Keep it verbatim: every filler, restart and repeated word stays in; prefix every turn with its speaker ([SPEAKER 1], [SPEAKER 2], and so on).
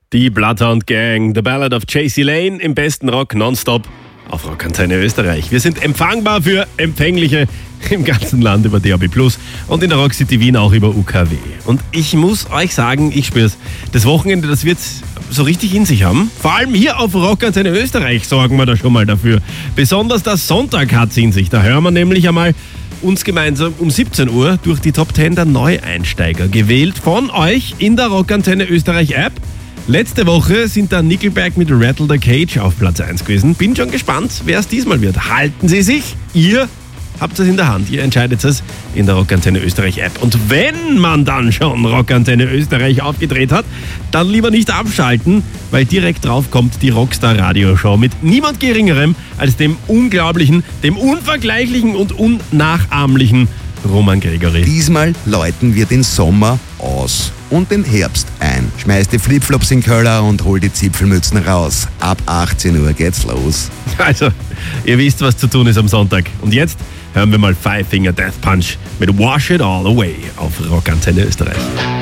[SPEAKER 1] Die Bloodhound Gang, The Ballad of J C Lane im besten Rock nonstop auf Rockantenne Österreich. Wir sind empfangbar für Empfängliche im ganzen Land über D A B plus und in der Rock City Wien auch über U K W. Und ich muss euch sagen, ich spür's. Das Wochenende, das wird so richtig in sich haben. Vor allem hier auf Rockantenne Österreich sorgen wir da schon mal dafür. Besonders der Sonntag hat's in sich. Da hören wir nämlich einmal uns gemeinsam um siebzehn Uhr durch die Top zehn der Neueinsteiger, gewählt von euch in der Rockantenne Österreich App. Letzte Woche sind da Nickelback mit Rattle the Cage auf Platz eins gewesen. Bin schon gespannt, wer es diesmal wird. Halten Sie sich, ihr habt es in der Hand. Ihr entscheidet es in der Rockantenne Österreich App. Und wenn man dann schon Rockantenne Österreich aufgedreht hat, dann lieber nicht abschalten, weil direkt drauf kommt die Rockstar Radioshow mit niemand Geringerem als dem unglaublichen, dem unvergleichlichen und unnachahmlichen Roman Gregory.
[SPEAKER 2] Diesmal läuten wir den Sommer aus und den Herbst ein. Schmeiß die Flipflops in den Keller und hol die Zipfelmützen raus. Ab achtzehn Uhr geht's los.
[SPEAKER 1] Also, ihr wisst, was zu tun ist am Sonntag. Und jetzt hören wir mal Five Finger Death Punch mit Wash It All Away auf Rockantenne Österreich.